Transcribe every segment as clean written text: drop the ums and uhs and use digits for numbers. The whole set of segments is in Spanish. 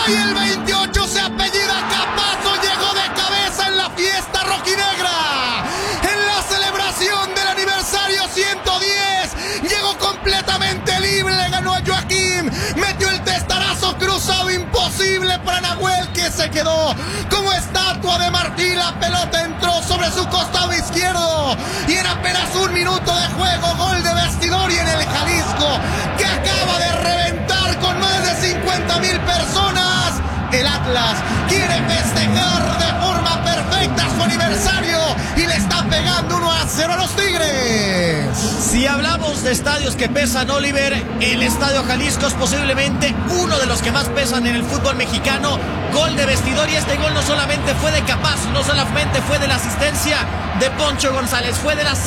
y el 28 se apellida Capazo, llegó de cabeza en la fiesta rojinegra. En la celebración del aniversario 110, llegó completamente libre, le ganó a Joaquín, metió el testarazo cruzado imposible para Nahuel, que se quedó como estatua de marfil. La pelota entró sobre su costado izquierdo y en apenas un minuto de juego, gol de vestidor. Y en el Jalisco, que acaba de reventar con más de 50,000 personas, el Atlas quiere festejar de forma perfecta su aniversario y le está pegando 1-0 a los Tigres. Si hablamos de estadios que pesan, Oliver, el Estadio Jalisco es posiblemente uno de los que más pesan en el fútbol mexicano. Gol de vestidor, y este gol no solamente fue de Capazo, no solamente fue de la asistencia de Poncho González, fue de las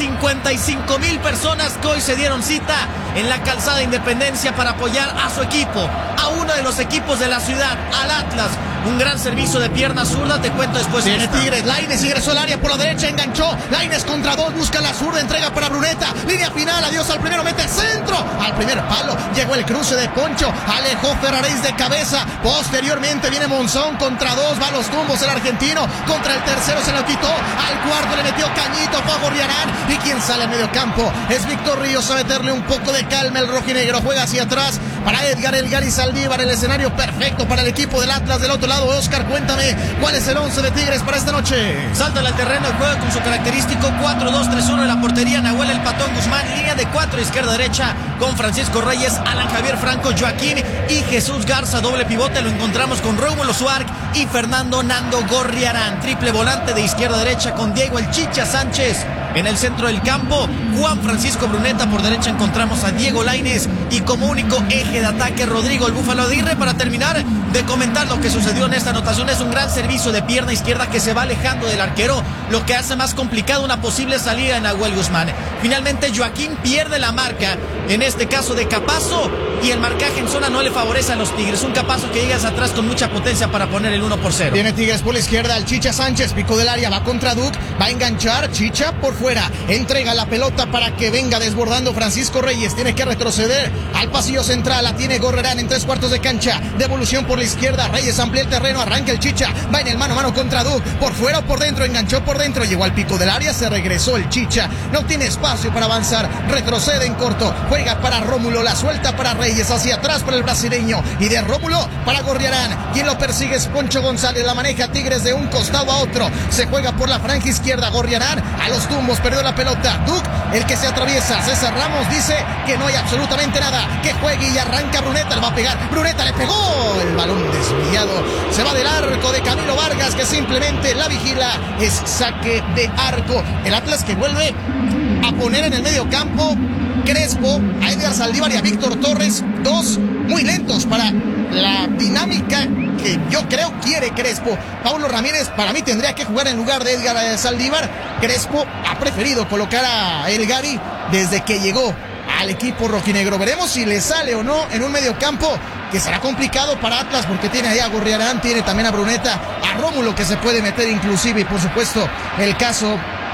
55,000 personas que hoy se dieron cita en la calzada de Independencia para apoyar a su equipo, a uno de los equipos de la ciudad, al Atlas. Un gran servicio de pierna zurda, te cuento después. Tiene Tigres, Lainez ingresó al área por la derecha, enganchó, Lainez contra dos, busca la zurda, entrega para Bruneta, línea final, adiós al primero, mete centro, al primer palo, llegó el cruce de Poncho, alejó Ferraréis de cabeza, posteriormente viene Monzón contra dos, va a los tumbos el argentino, contra el tercero se lo quitó, al cuarto le metió Cañito, fue a Gorriarán, y quien sale al medio campo es Víctor Ríos a meterle un poco de calma, el rojinegro juega hacia atrás para Edgar El Gary Saldívar, el escenario perfecto para el equipo del Atlas. Del otro lado, Oscar, cuéntame, ¿cuál es el 11 de Tigres para esta noche? Salta al terreno de juego con su característico 4-2-3-1 en la portería, Nahuel El Patón Guzmán, línea de 4 izquierda-derecha con Francisco Reyes, Alan Javier Franco, Joaquín y Jesús Garza, doble pivote, lo encontramos con Rómulo Suárez y Fernando Nando Gorriarán, triple volante de izquierda-derecha con Diego El Chicha Sánchez. En el centro del campo, Juan Francisco Bruneta, por derecha encontramos a Diego Lainez y como único eje de ataque Rodrigo El Búfalo Aguirre. Para terminar de comentar lo que sucedió en esta anotación, es un gran servicio de pierna izquierda que se va alejando del arquero, lo que hace más complicado una posible salida de Nahuel Guzmán. Finalmente Joaquín pierde la marca, en este caso de Capazo, y el marcaje en zona no le favorece a los Tigres. Un Capazo que llega hacia atrás con mucha potencia para poner el 1-0. Tiene Tigres por la izquierda, el Chicha Sánchez, pico del área, va contra Duc, va a enganchar, Chicha por fuera, entrega la pelota para que venga desbordando Francisco Reyes, tiene que retroceder al pasillo central, la tiene Gorrerán en 3/4 de cancha, devolución por la izquierda, Reyes amplía el terreno, arranca el Chicha, va en el mano a mano contra Duc, por fuera o por dentro, enganchó por dentro, llegó al pico del área, se regresó el Chicha, no tiene espacio para avanzar, retrocede en corto, juega para Rómulo, la suelta para Reyes, hacia atrás para el brasileño, y de Rómulo para Gorriarán, quien lo persigue es Poncho González, la maneja Tigres de un costado a otro, se juega por la franja izquierda, Gorriarán a los tumbos, perdió la pelota, Duc, el que se atraviesa, César Ramos dice que no hay absolutamente nada, que juegue y arranca Bruneta, le va a pegar, Bruneta le pegó, el balón desviado, se va del arco de Camilo Vargas, que simplemente la vigila, es saque de arco, el Atlas que vuelve a poner en el medio campo Crespo, a Edgar Saldívar y a Víctor Torres, dos muy lentos para la dinámica que yo creo quiere Crespo. Paulo Ramírez para mí tendría que jugar en lugar de Edgar Saldívar. Crespo ha preferido colocar a El Gary desde que llegó al equipo rojinegro. Veremos si le sale o no en un mediocampo que será complicado para Atlas, porque tiene ahí a Gorriarán, tiene también a Bruneta, a Rómulo que se puede meter inclusive, y por supuesto el caso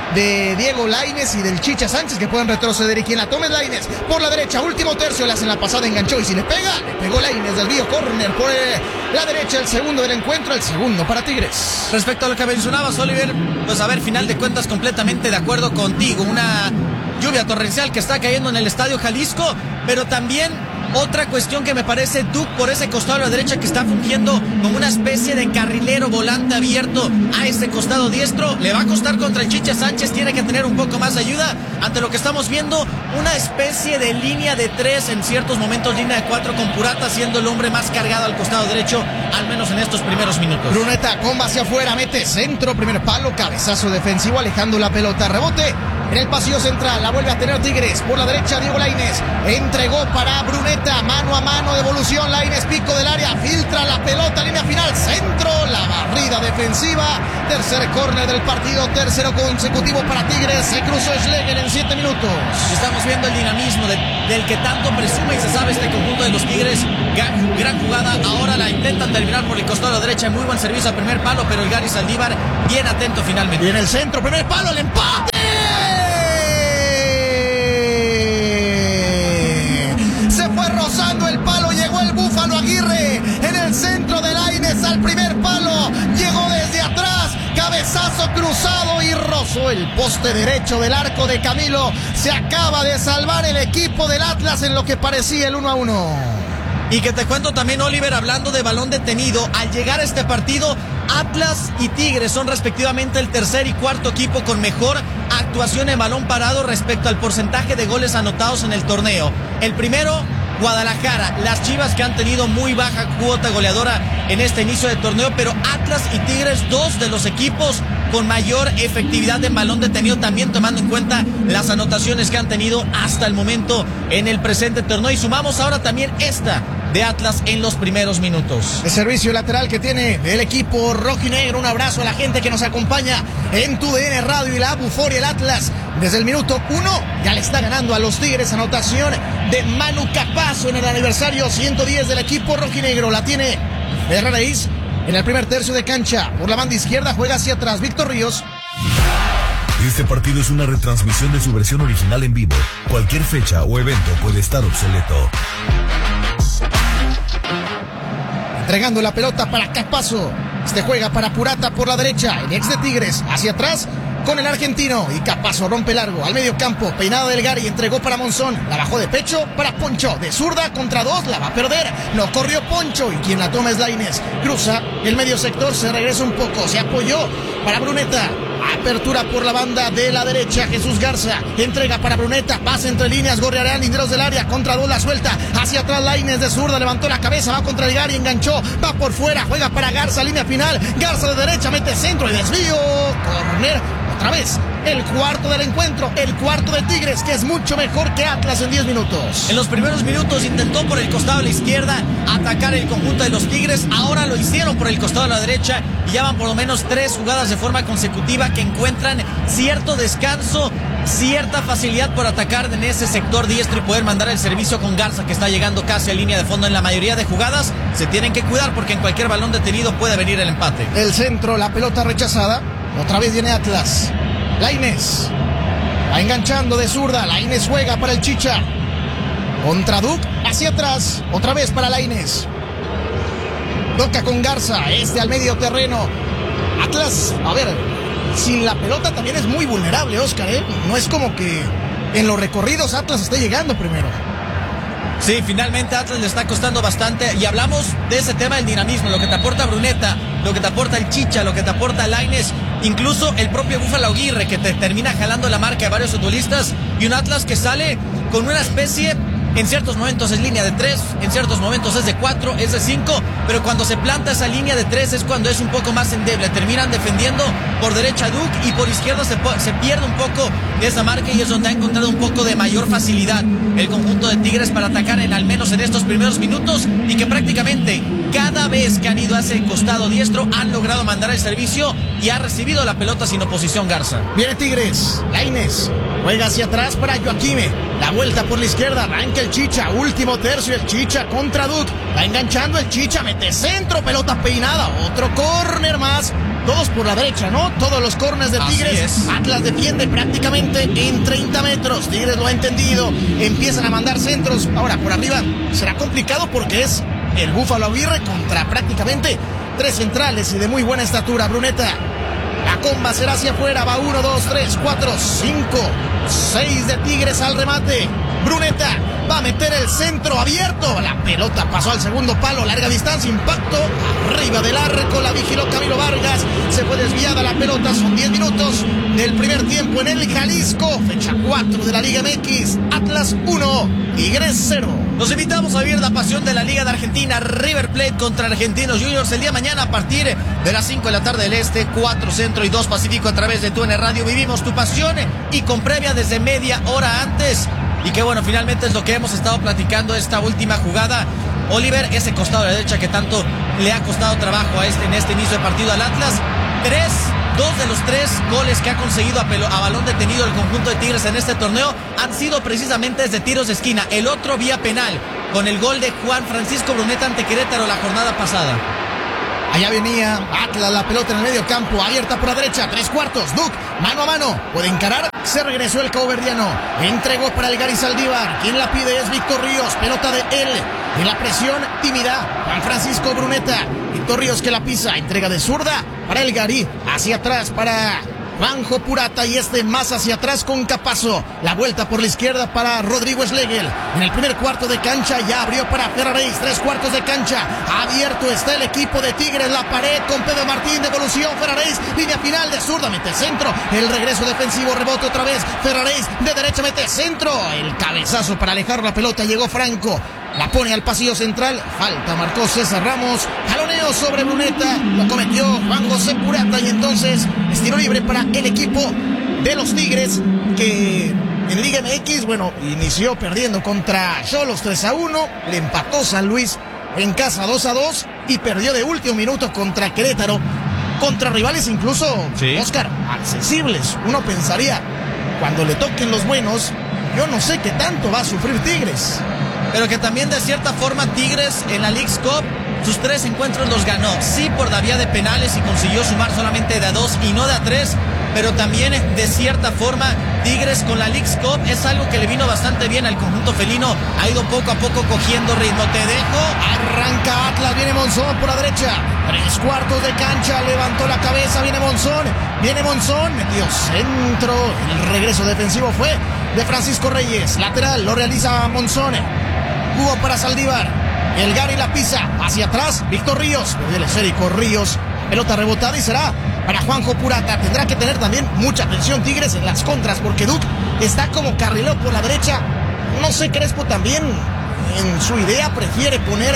de Diego Lainez y del Chicha Sánchez, que pueden retroceder, y quien la tome es Lainez por la derecha, último tercio, le hacen la pasada, enganchó, y si le pegó Lainez del Bío córner por la derecha, el segundo del encuentro, el segundo para Tigres. Respecto a lo que mencionabas, Oliver, pues a ver, final de cuentas completamente de acuerdo contigo, una lluvia torrencial que está cayendo en el Estadio Jalisco, pero también otra cuestión que me parece, Duc por ese costado a la derecha, que está fungiendo como una especie de carrilero volante abierto a ese costado diestro, le va a costar contra el Chicha Sánchez, tiene que tener un poco más de ayuda ante lo que estamos viendo, una especie de línea de 3, en ciertos momentos línea de 4 con Purata siendo el hombre más cargado al costado derecho, al menos en estos primeros minutos. Bruneta comba hacia afuera, mete centro, primer palo, cabezazo defensivo, alejando la pelota, rebote en el pasillo central, la vuelve a tener Tigres, por la derecha Diego Lainez, entregó para Bruneta, mano a mano, devolución, Lainez, pico del área, filtra la pelota, línea final, centro, la barrida defensiva, tercer córner del partido, tercero consecutivo para Tigres, se cruzó Schlegel en 7 minutos. Estamos viendo el dinamismo del que tanto presume y se sabe este conjunto de los Tigres, gran jugada, ahora la intentan terminar por el costado de la derecha, muy buen servicio al primer palo, pero el Gary Saldívar bien atento finalmente. Y en el centro, primer palo, el empate. Se fue rozando el palo, llegó el Búfalo Aguirre en el centro del aire. el poste derecho del arco de Camilo. Se acaba de salvar el equipo del Atlas en lo que parecía el 1-1. Y que te cuento también, Oliver, hablando de balón detenido, al llegar a este partido, Atlas y Tigres son respectivamente el tercer y cuarto equipo con mejor actuación en balón parado respecto al porcentaje de goles anotados en el torneo. El primero, Guadalajara, las Chivas, que han tenido muy baja cuota goleadora en este inicio de torneo, pero Atlas y Tigres, dos de los equipos con mayor efectividad en balón detenido, también tomando en cuenta las anotaciones que han tenido hasta el momento en el presente torneo. Y sumamos ahora también esta de Atlas en los primeros minutos. El servicio lateral que tiene el equipo rojinegro. Un abrazo a la gente que nos acompaña en TUDN Radio y la Buforia. El Atlas desde el minuto 1 ya le está ganando a los Tigres. Anotación de Manu Capazo en el aniversario 110 del equipo rojinegro. La tiene Ferraréis en el primer tercio de cancha. Por la banda izquierda juega hacia atrás Víctor Ríos. Este partido es una retransmisión de su versión original en vivo. Cualquier fecha o evento puede estar obsoleto. Entregando la pelota para Capazo. Este juega para Purata por la derecha. El ex de Tigres hacia atrás con el argentino. Y Capazo rompe largo al medio campo. Peinada del Gary. Entregó para Monzón. La bajó de pecho para Poncho. De zurda contra dos. La va a perder. No corrió Poncho. Y quien la toma es Lainez. Cruza el medio sector. Se regresa un poco. Se apoyó para Bruneta. Apertura por la banda de la derecha. Jesús Garza entrega para Bruneta. Pasa entre líneas. Gorrearán linderos del área. Contra dos la suelta. Hacia atrás Lainez de zurda. Levantó la cabeza. Va contra el Gary. Enganchó. Va por fuera. Juega para Garza. Línea final. Garza de derecha. Mete centro y desvío. Corner. Otra vez. El cuarto del encuentro. El cuarto de Tigres, que es mucho mejor que Atlas en 10 minutos. En los primeros minutos intentó por el costado de la izquierda atacar el conjunto de los Tigres. Ahora lo hicieron por el costado de la derecha. Y ya van por lo menos 3 jugadas de forma consecutiva que encuentran cierto descanso, cierta facilidad por atacar en ese sector diestro y poder mandar el servicio con Garza, que está llegando casi a línea de fondo en la mayoría de jugadas. Se tienen que cuidar porque en cualquier balón detenido puede venir el empate. El centro, la pelota rechazada. Otra vez viene Atlas. Lainez va enganchando de zurda. Lainez juega para el Chicha. Contra Duc, hacia atrás. Otra vez para Lainez. Toca con Garza. Al medio terreno. Atlas, a ver, sin la pelota también es muy vulnerable, Oscar, ¿eh? No es como que en los recorridos Atlas esté llegando primero. Sí, finalmente Atlas le está costando bastante. Y hablamos de ese tema del dinamismo, lo que te aporta Bruneta, lo que te aporta el Chicha, lo que te aporta Lainez, incluso el propio Búfalo Aguirre, que te termina jalando la marca de varios futbolistas. Y un Atlas que sale con una especie, en ciertos momentos es línea de 3, en ciertos momentos es de 4, es de 5, pero cuando se planta esa línea de 3 es cuando es un poco más endeble. Terminan defendiendo por derecha Duc y por izquierda se pierde un poco de esa marca, y es donde ha encontrado un poco de mayor facilidad el conjunto de Tigres para atacar, al menos en estos primeros minutos, y que prácticamente cada vez que han ido a ese costado diestro han logrado mandar el servicio y ha recibido la pelota sin oposición Garza. Viene Tigres, Lainez juega hacia atrás para Joaquime. La vuelta por la izquierda, arranca el Chicha, último tercio, el Chicha contra Duc. Va enganchando el Chicha, mete centro, pelota peinada, otro córner más. Todos por la derecha, ¿no? Todos los córneres de Tigres. Atlas defiende prácticamente en 30 metros. Tigres lo ha entendido. Empiezan a mandar centros. Ahora, por arriba será complicado porque es el Búfalo Aguirre contra prácticamente 3 centrales y de muy buena estatura. Bruneta. La comba será hacia afuera. Va 1, 2, 3, 4, 5, 6 de Tigres al remate. Bruneta va a meter el centro abierto. La pelota pasó al segundo palo. Larga distancia, impacto arriba del arco. La vigiló Camilo Vargas. Se fue desviada la pelota. Son 10 minutos del primer tiempo en el Jalisco. Fecha 4 de la Liga MX. Atlas 1, Tigres 0. Los invitamos a vivir la pasión de la Liga de Argentina. River Plate contra Argentinos Juniors el día de mañana a partir de las 5 de la tarde del Este, 4 Centro y 2 Pacífico a través de TUDN Radio. Vivimos tu pasión y con previa desde media hora antes. Y que bueno, finalmente es lo que hemos estado platicando esta última jugada. Oliver, ese costado de la derecha que tanto le ha costado trabajo en este inicio de partido al Atlas. 2 de los 3 goles que ha conseguido a balón detenido el conjunto de Tigres en este torneo han sido precisamente desde tiros de esquina. El otro vía penal, con el gol de Juan Francisco Bruneta ante Querétaro la jornada pasada. Allá venía Atlas, la pelota en el medio campo, abierta por la derecha, 3/4, Duc, mano a mano, puede encarar, se regresó el caboverdiano, entregó para el Gary Saldívar, quien la pide es Víctor Ríos, pelota de él, en la presión, tímida, Juan Francisco Bruneta, Víctor Ríos que la pisa, entrega de zurda para el Gary, hacia atrás para Juanjo Purata y más hacia atrás con Capazo. La vuelta por la izquierda para Rodrigo Schlegel. En el primer cuarto de cancha ya abrió para Ferraréis. 3 cuartos de cancha. Abierto está el equipo de Tigres. La pared con Pepe Martín. Devolución Ferraréis. Línea final de zurda. Mete centro. El regreso defensivo. Rebote otra vez. Ferraréis de derecha mete centro. El cabezazo para alejar la pelota. Llegó Franco. La pone al pasillo central. Falta marcó César Ramos. Jaloneo sobre Bruneta. Lo cometió Juan José Purata. Y entonces es tiro libre para el equipo de los Tigres, que en Liga MX, bueno, inició perdiendo contra Xolos 3-1. Le empató San Luis en casa 2-2. Y perdió de último minuto contra Querétaro. Contra rivales incluso, sí, Oscar, accesibles. Uno pensaría, cuando le toquen los buenos, yo no sé qué tanto va a sufrir Tigres. Pero que también de cierta forma Tigres en la Leagues Cup sus 3 encuentros los ganó. Sí, por la vía de penales y consiguió sumar solamente de a 2 y no de a 3. Pero también de cierta forma Tigres con la Leagues Cup es algo que le vino bastante bien al conjunto felino. Ha ido poco a poco cogiendo ritmo. Te dejo. Arranca Atlas, viene Monzón por la derecha. 3 cuartos de cancha, levantó la cabeza, viene Monzón, metió centro. El regreso defensivo fue de Francisco Reyes. Lateral, lo realiza Monzón. Jugó para Saldívar. El Gary la pisa. Hacia atrás, Víctor Ríos. El esférico Ríos. Pelota rebotada y será para Juanjo Purata. Tendrá que tener también mucha atención Tigres en las contras, porque Duke está como carrilero por la derecha. No sé, Crespo también en su idea prefiere poner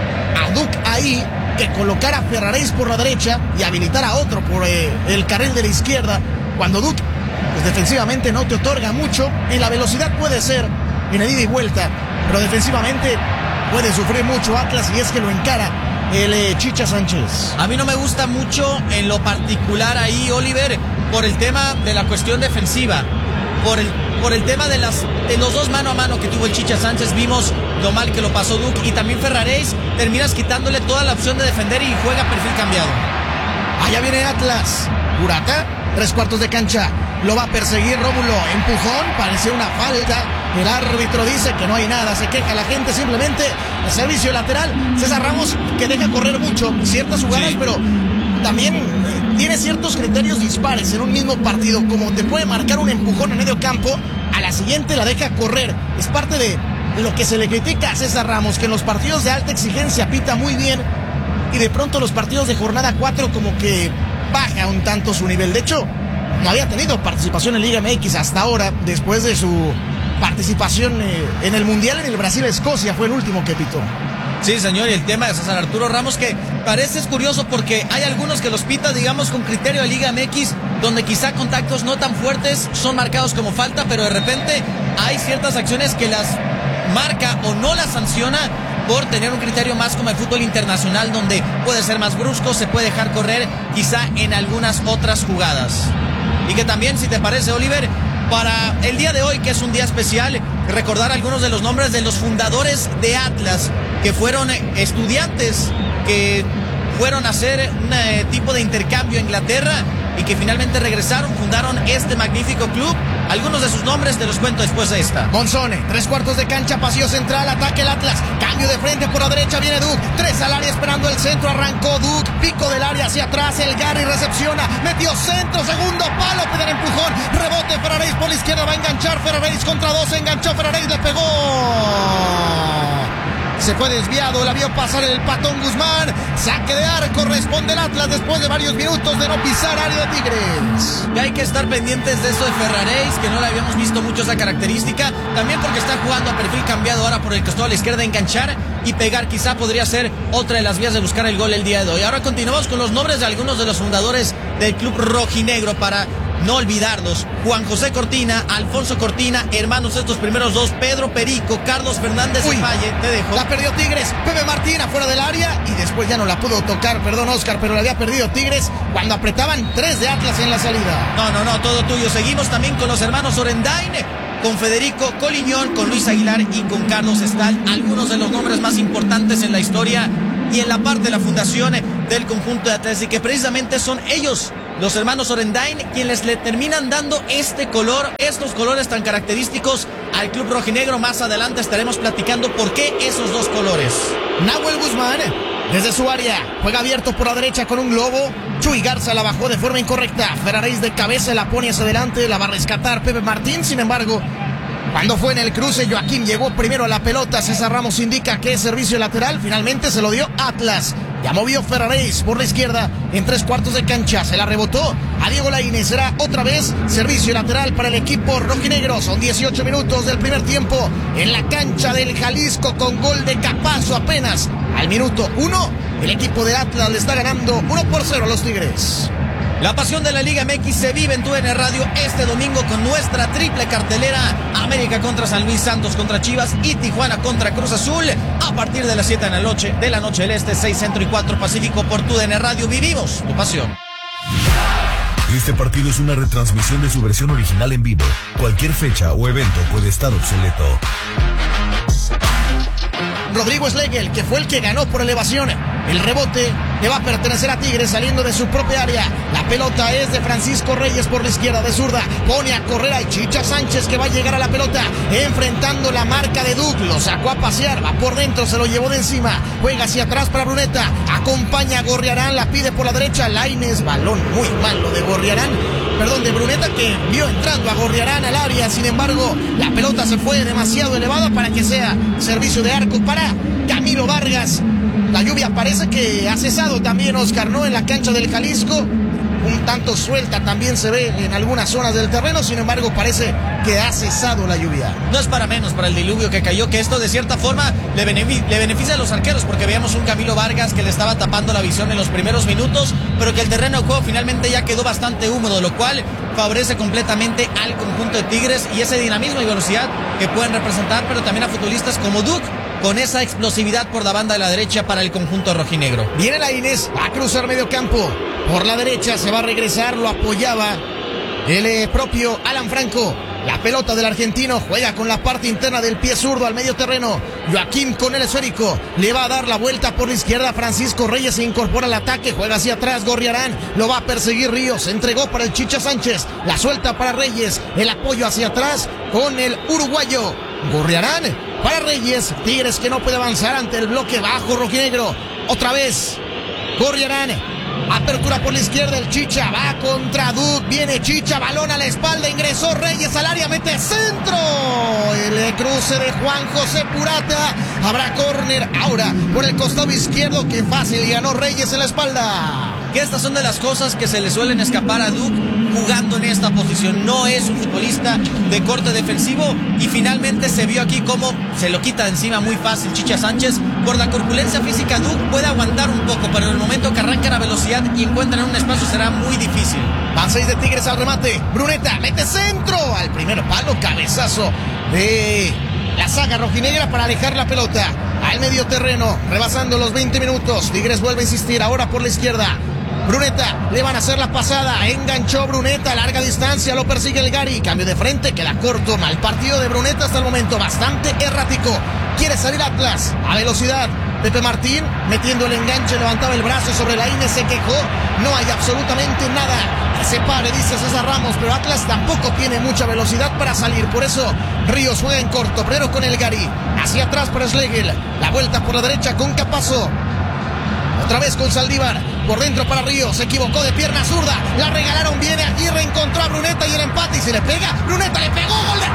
a Duke ahí que colocar a Ferraréis por la derecha y habilitar a otro por el carril de la izquierda. Cuando Duke, pues defensivamente no te otorga mucho. En la velocidad puede ser, en el ida y vuelta, pero defensivamente puede sufrir mucho Atlas, y es que lo encara el Chicha Sánchez. A mí no me gusta mucho en lo particular ahí, Oliver, por el tema de la cuestión defensiva, por el tema de los 2 mano a mano que tuvo el Chicha Sánchez. Vimos lo mal que lo pasó Duke, y también Ferraréis terminas quitándole toda la opción de defender y juega perfil cambiado. Allá viene Atlas. Purata, 3 cuartos de cancha. Lo va a perseguir Rómulo. Empujón, parece una falta. El árbitro dice que no hay nada. Se queja la gente, simplemente el servicio lateral. César Ramos, que deja correr mucho ciertas jugadas, sí, pero también tiene ciertos criterios dispares en un mismo partido. Como te puede marcar un empujón en medio campo, a la siguiente la deja correr. Es parte de lo que se le critica a César Ramos, que en los partidos de alta exigencia pita muy bien, y de pronto los partidos de jornada 4 como que baja un tanto su nivel. De hecho, no había tenido participación en Liga MX hasta ahora, después de su participación en el Mundial en el Brasil-Escocia. Fue el último que pitó. Sí, señor, y el tema de César Arturo Ramos, que parece es curioso porque hay algunos que los pita, digamos, con criterio de Liga MX, donde quizá contactos no tan fuertes son marcados como falta, pero de repente hay ciertas acciones que las marca o no las sanciona por tener un criterio más como el fútbol internacional, donde puede ser más brusco, se puede dejar correr quizá en algunas otras jugadas. Y que también, si te parece, Oliver, para el día de hoy, que es un día especial, recordar algunos de los nombres de los fundadores de Atlas, que fueron estudiantes, que fueron a hacer un tipo de intercambio a Inglaterra y que finalmente regresaron, fundaron este magnífico club. Algunos de sus nombres te los cuento después de esta. Monzone, 3 cuartos de cancha, pasillo central, ataque el Atlas, cambio de frente por la derecha, viene Duke, 3 al área esperando el centro, arrancó Duke, pico del área hacia atrás, el Gary recepciona, metió centro, segundo palo, pide el empujón, rebote Ferraréis por la izquierda, va a enganchar Ferraréis contra 2, enganchó Ferraréis, le pegó. Se fue desviado, la vio pasar el Patón Guzmán. Saque de arco, responde el Atlas después de varios minutos de no pisar área de Tigres. Y hay que estar pendientes de eso de Ferraréis, que no le habíamos visto mucho esa característica. También porque está jugando a perfil cambiado ahora por el costado a la izquierda, enganchar y pegar. Quizá podría ser otra de las vías de buscar el gol el día de hoy. Ahora continuamos con los nombres de algunos de los fundadores del club rojinegro para no olvidarlos: Juan José Cortina, Alfonso Cortina, hermanos estos primeros 2, Pedro Perico, Carlos Fernández de Valle. Te dejo. La perdió Tigres, Pepe Martín afuera del área y después ya no la pudo tocar, perdón Oscar, pero la había perdido Tigres cuando apretaban 3 de Atlas en la salida. No, todo tuyo. Seguimos también con los hermanos Orendain, con Federico Coliñón, con Luis Aguilar y con Carlos Estal, algunos de los nombres más importantes en la historia y en la parte de la fundación del conjunto de Atlas, y que precisamente son ellos, los hermanos Orendain, quienes le terminan dando este color, estos colores tan característicos al club rojinegro. Más adelante estaremos platicando por qué esos 2 colores. Nahuel Guzmán, desde su área, juega abierto por la derecha con un globo. Chuy Garza la bajó de forma incorrecta. Ferraréis de cabeza la pone hacia adelante, la va a rescatar Pepe Martín. Sin embargo, cuando fue en el cruce, Joaquín llegó primero a la pelota. César Ramos indica que es servicio lateral. Finalmente se lo dio Atlas. Ya movió Ferraréis por la izquierda en 3/4 de cancha. Se la rebotó a Diego Lainez. Será otra vez servicio lateral para el equipo rojinegro. Son 18 minutos del primer tiempo en la cancha del Jalisco con gol de Capazo apenas al minuto 1. El equipo de Atlas le está ganando 1-0 a los Tigres. La pasión de la Liga MX se vive en TUDN Radio este domingo con nuestra triple cartelera: América contra San Luis, Santos contra Chivas y Tijuana contra Cruz Azul. A partir de las 7 de la noche del Este, 6 Centro y 4 Pacífico por TUDN Radio. Vivimos tu pasión. Este partido es una retransmisión de su versión original en vivo. Cualquier fecha o evento puede estar obsoleto. Rodrigo Schlegel, que fue el que ganó por elevación. El rebote le va a pertenecer a Tigres saliendo de su propia área. La pelota es de Francisco Reyes por la izquierda de zurda. Pone a correr al Chicha Sánchez, que va a llegar a la pelota enfrentando la marca de Duc. Lo sacó a pasear, va por dentro, se lo llevó de encima. Juega hacia atrás para Bruneta. Acompaña a Gorriarán, la pide por la derecha. Lainez, balón muy malo de Bruneta, que vio entrando a Gorriarán al área. Sin embargo, la pelota se fue demasiado elevada para que sea servicio de arco para Camilo Vargas. La lluvia parece que ha cesado también, Oscar, ¿no? En la cancha del Jalisco, un tanto suelta también se ve en algunas zonas del terreno. Sin embargo, parece que ha cesado la lluvia. No es para menos para el diluvio que cayó, que esto de cierta forma le beneficia a los arqueros, porque veíamos un Camilo Vargas que le estaba tapando la visión en los primeros minutos, pero que el terreno de juego finalmente ya quedó bastante húmedo, lo cual favorece completamente al conjunto de Tigres y ese dinamismo y velocidad que pueden representar, pero también a futbolistas como Duc, con esa explosividad por la banda de la derecha para el conjunto rojinegro. Viene Lainez, va a cruzar medio campo. Por la derecha se va a regresar, lo apoyaba el propio Alan Franco. La pelota del argentino juega con la parte interna del pie zurdo al medio terreno. Joaquín con el esférico. Le va a dar la vuelta por la izquierda. Francisco Reyes se incorpora al ataque. Juega hacia atrás. Gorriarán. Lo va a perseguir Ríos. Se entregó para el Chicha Sánchez. La suelta para Reyes. El apoyo hacia atrás con el uruguayo. Gorriarán para Reyes. Tigres que no puede avanzar ante el bloque bajo rojinegro. Otra vez Gorriarán. Apertura por la izquierda, el Chicha va contra Duc, viene Chicha, balón a la espalda, ingresó Reyes al área, mete centro, el cruce de Juan José Purata, habrá córner ahora por el costado izquierdo, que fácil, ganó Reyes en la espalda. Que estas son de las cosas que se le suelen escapar a Duc jugando en esta posición. No es un futbolista de corte defensivo y finalmente se vio aquí cómo se lo quita de encima muy fácil Chicha Sánchez. Por la corpulencia física, Duc puede aguantar un poco, pero en el momento que arrancan a velocidad y encuentran un espacio será muy difícil. Van 6 de Tigres al remate. Bruneta mete centro al primer palo, cabezazo de la saga rojinegra para alejar la pelota al medio terreno, rebasando los 20 minutos. Tigres vuelve a insistir ahora por la izquierda. Bruneta, le van a hacer la pasada, enganchó Bruneta a larga distancia, lo persigue el Gary, cambio de frente, queda corto, mal partido de Bruneta hasta el momento, bastante errático, quiere salir Atlas, a velocidad, Pepe Martín, metiendo el enganche, levantaba el brazo sobre Lainez, se quejó, no hay absolutamente nada que se pare, dice César Ramos, pero Atlas tampoco tiene mucha velocidad para salir, por eso Ríos juega en corto, primero con el Gary, hacia atrás para Schlegel, la vuelta por la derecha con Capazo. Otra vez con Saldívar, por dentro para Ríos, se equivocó de pierna zurda, la regalaron bien, Aguirre encontró a Bruneta y el empate y se le pega, Bruneta le pegó, gol de